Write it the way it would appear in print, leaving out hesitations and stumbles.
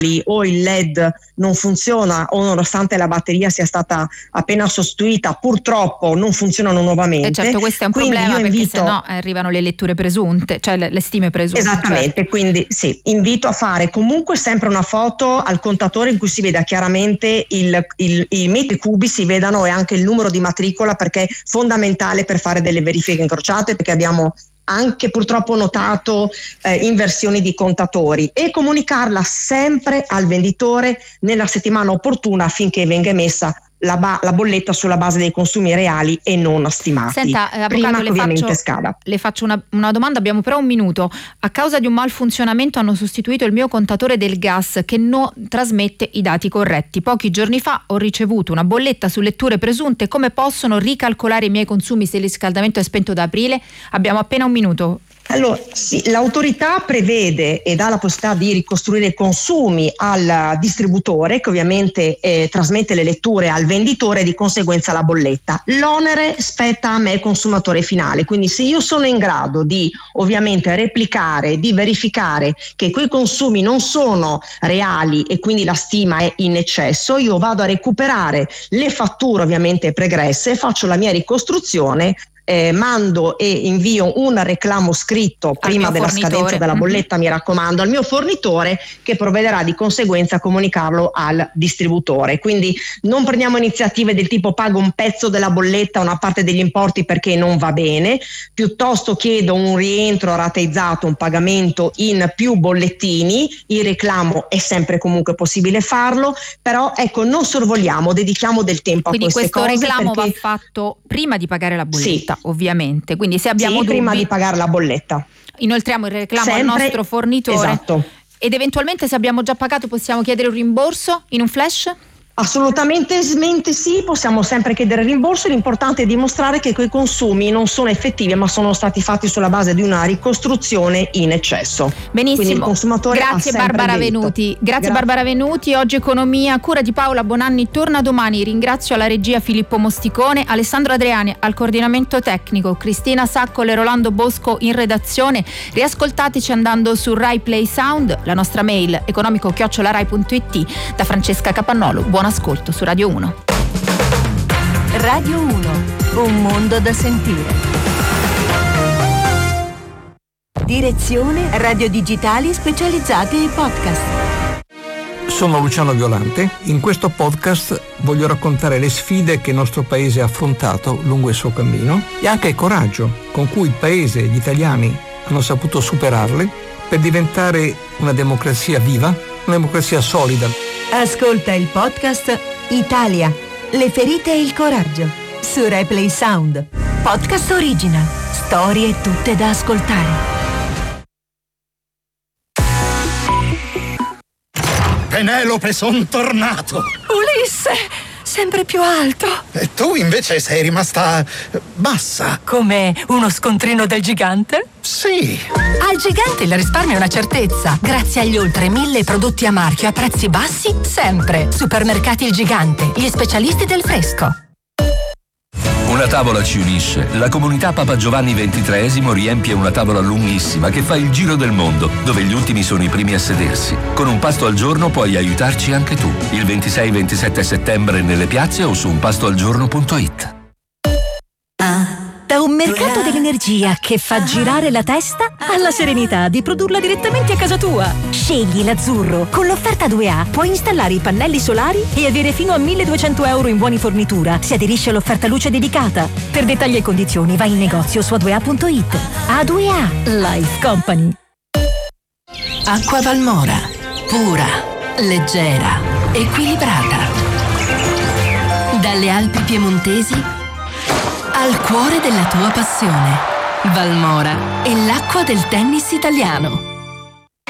o il LED non funziona o nonostante la batteria sia stata appena sostituita purtroppo non funzionano nuovamente. E certo, questo è un quindi problema, perché sennò arrivano le letture presunte, cioè le stime presunte. Esattamente, certo. Quindi sì, invito a fare comunque sempre una foto al contatore in cui si veda chiaramente i metri cubi, si vedano, e anche il numero di matricola, perché è fondamentale per fare delle verifiche incrociate, perché abbiamo anche purtroppo notato inversioni di contatori, e comunicarla sempre al venditore nella settimana opportuna affinché venga emessa la bolletta sulla base dei consumi reali e non stimati. Senta, prima avvocato, che ovviamente scada. Le faccio una domanda, abbiamo però un minuto. A causa di un malfunzionamento hanno sostituito il mio contatore del gas che non trasmette i dati corretti. Pochi giorni fa ho ricevuto una bolletta su letture presunte. Come possono ricalcolare i miei consumi se il riscaldamento è spento da aprile? Abbiamo appena un minuto. Allora, sì, l'autorità prevede e dà la possibilità di ricostruire i consumi al distributore, che ovviamente trasmette le letture al venditore e di conseguenza la bolletta. L'onere spetta a me, consumatore finale, quindi se io sono in grado di ovviamente replicare, di verificare che quei consumi non sono reali e quindi la stima è in eccesso, io vado a recuperare le fatture ovviamente pregresse, faccio la mia ricostruzione, mando e invio un reclamo scritto prima della scadenza della bolletta, mi raccomando, al mio fornitore, che provvederà di conseguenza a comunicarlo al distributore. Quindi non prendiamo iniziative del tipo pago un pezzo della bolletta, una parte degli importi, perché non va bene, piuttosto chiedo un rientro rateizzato, un pagamento in più bollettini. Il reclamo è sempre comunque possibile farlo, però ecco, non sorvoliamo, dedichiamo del tempo quindi a queste cose. Quindi questo reclamo perché va fatto prima di pagare la bolletta, sì, ovviamente. Quindi se abbiamo dubbi, prima di pagare la bolletta, inoltriamo il reclamo sempre al nostro fornitore. Esatto. Ed eventualmente, se abbiamo già pagato, possiamo chiedere un rimborso in un flash? Assolutamente sì, possiamo sempre chiedere rimborso. L'importante è dimostrare che quei consumi non sono effettivi, ma sono stati fatti sulla base di una ricostruzione in eccesso. Benissimo. Quindi il consumatore Grazie Barbara Venuti. Grazie Barbara Venuti. Oggi Economia, cura di Paola Bonanni, torna domani. Ringrazio alla regia Filippo Mosticone, Alessandro Adriani al coordinamento tecnico, Cristina Saccole e Rolando Bosco in redazione. Riascoltateci andando su Rai Play Sound, la nostra mail economico@rai.it. Da Francesca Capannolo. Buon ascolto su Radio 1. Radio 1, un mondo da sentire. Direzione Radio Digitali Specializzati e Podcast. Sono Luciano Violante. In questo podcast voglio raccontare le sfide che il nostro paese ha affrontato lungo il suo cammino e anche il coraggio con cui il paese e gli italiani hanno saputo superarle per diventare una democrazia viva, una democrazia solida. Ascolta il podcast Italia, le ferite e il coraggio su Replay Sound. Podcast original, storie tutte da ascoltare. Penelope, son tornato! Ulisse, sempre più alto. E tu invece sei rimasta bassa. Come uno scontrino del gigante? Sì. Al gigante il risparmio è una certezza. Grazie agli oltre 1000 prodotti a marchio a prezzi bassi, sempre. Supermercati Il Gigante, gli specialisti del fresco. Una tavola ci unisce. La comunità Papa Giovanni XXIII riempie una tavola lunghissima che fa il giro del mondo, dove gli ultimi sono i primi a sedersi. Con un pasto al giorno puoi aiutarci anche tu. Il 26-27 settembre nelle piazze o su unpastoalgiorno.it. Da un mercato dell'energia che fa girare la testa alla serenità di produrla direttamente a casa tua. Scegli l'azzurro. Con l'offerta 2A puoi installare i pannelli solari e avere fino a 1.200 euro in buoni fornitura. Si aderisce all'offerta luce dedicata. Per dettagli e condizioni vai in negozio su a2a.it. A2A Life Company. Acqua Valmora, pura, leggera, equilibrata. Dalle Alpi piemontesi al cuore della tua passione. Valmora è l'acqua del tennis italiano.